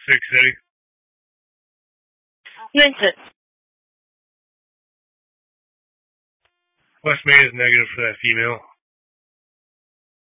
Six City. Vincent. West Main is negative for that female.